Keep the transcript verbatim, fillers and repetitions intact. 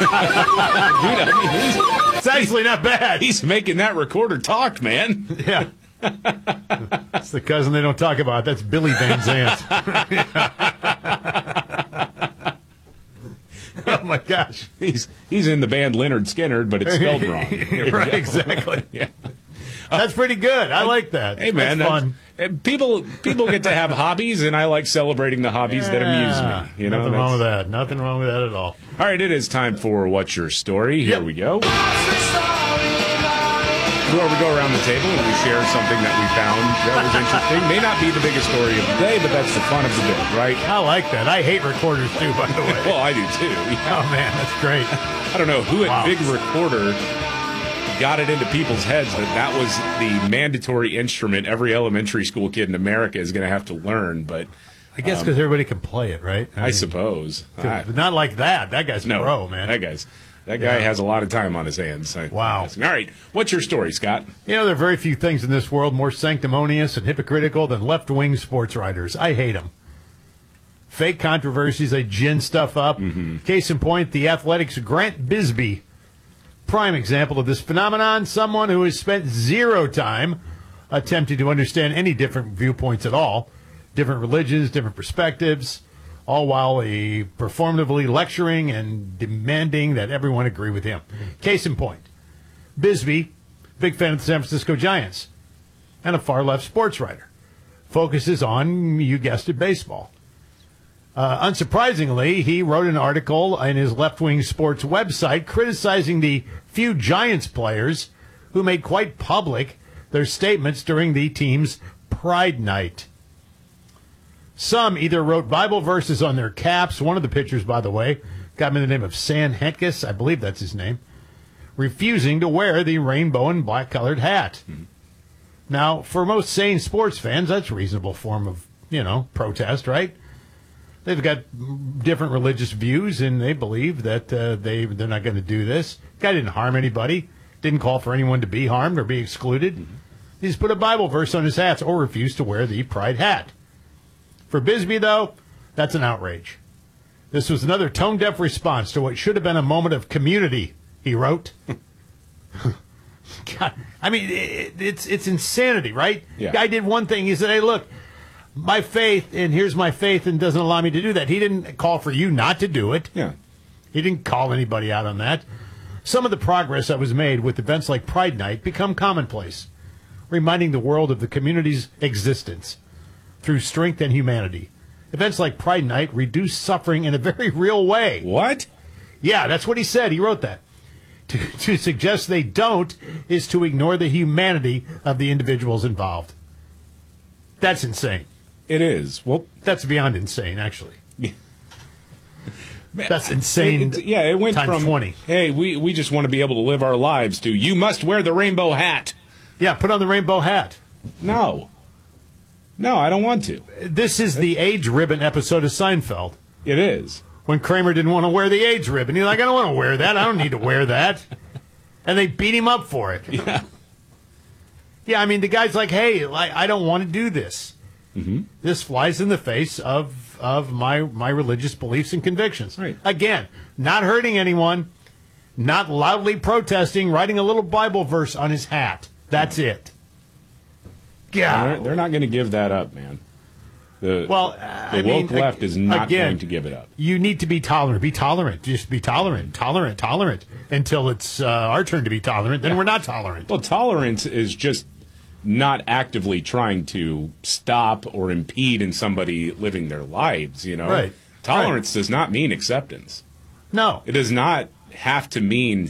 I mean, he's, it's actually not bad. He's making that recorder talk, man. Yeah. That's the cousin they don't talk about. That's Billy Van Zant. Oh, my gosh. He's he's in the band Leonard Skinner, but it's spelled wrong. Right, exactly. Yeah. That's pretty good. I like that. Hey, man. That's fun. That's, people people get to have hobbies, and I like celebrating the hobbies yeah. that amuse me. You know, Nothing wrong with that. Nothing wrong with that at all. All right, it is time for What's Your Story. Here yep. we go. Where we go around the table and we share something that we found that was interesting. May not be the biggest story of the day, but that's the fun of the bit, right? I like that. I hate recorders, too, by the way. Well, I do, too. Yeah. Oh, man, that's great. I don't know who at wow. Big Recorder got it into people's heads that that was the mandatory instrument every elementary school kid in America is going to have to learn, but... I guess because um, everybody can play it, right? I, I mean, suppose. I, not like that. That guy's no, pro, man. That guy's... That guy yeah. has a lot of time on his hands. Wow. All right. What's your story, Scott? You know, there are very few things in this world more sanctimonious and hypocritical than left-wing sports writers. I hate them. Fake controversies, they gin stuff up. Mm-hmm. Case in point, the Athletic's Grant Bisbee. Prime example of this phenomenon, someone who has spent zero time attempting to understand any different viewpoints at all, different religions, different perspectives, all while he performatively lecturing and demanding that everyone agree with him. Case in point, Bisbee, big fan of the San Francisco Giants, and a far-left sports writer, focuses on, you guessed it, baseball. Uh, unsurprisingly, he wrote an article in his left-wing sports website criticizing the few Giants players who made quite public their statements during the team's Pride Night. Some either wrote Bible verses on their caps. One of the pitchers, by the way, got him the name of Sam Hentges, I believe that's his name, refusing to wear the rainbow and black-colored hat. Mm-hmm. Now, for most sane sports fans, that's a reasonable form of, you know, protest, right? They've got different religious views, and they believe that uh, they, they're not going to do this. Guy didn't harm anybody, didn't call for anyone to be harmed or be excluded. Mm-hmm. He just put a Bible verse on his hats or refused to wear the pride hat. For Bisbee, though, that's an outrage. This was another tone-deaf response to what should have been a moment of community, he wrote. God, I mean, it, it's it's insanity, right? Yeah. Guy did one thing. He said, hey, look, my faith, and here's my faith, and doesn't allow me to do that. He didn't call for you not to do it. Yeah. He didn't call anybody out on that. Some of the progress that was made with events like Pride Night become commonplace, reminding the world of the community's existence through strength and humanity. Events like Pride Night reduce suffering in a very real way. What? Yeah, that's what he said. He wrote that. To, to suggest they don't is to ignore the humanity of the individuals involved. That's insane. It is. Well, that's beyond insane, actually. Yeah. That's insane. It, it, yeah, it went times from twenty. Hey, we, we just want to be able to live our lives to you must wear the rainbow hat. Yeah, put on the rainbow hat. No. No, I don't want to. This is the AIDS ribbon episode of Seinfeld. It is. When Kramer didn't want to wear the AIDS ribbon. He's like, I don't want to wear that. I don't need to wear that. And they beat him up for it. Yeah. Yeah, I mean, the guy's like, hey, like, I don't want to do this. Mm-hmm. This flies in the face of of my, my religious beliefs and convictions. Right. Again, not hurting anyone, not loudly protesting, writing a little Bible verse on his hat. That's it. Yeah, they're, they're not going to give that up, man. The, well, the I woke mean, left is not again, going to give it up. You need to be tolerant. Be tolerant. Just be tolerant, tolerant, tolerant until it's uh, our turn to be tolerant. Then yeah. we're not tolerant. Well, tolerance is just not actively trying to stop or impede in somebody living their lives. You know, right. Tolerance right. does not mean acceptance. No, it does not have to mean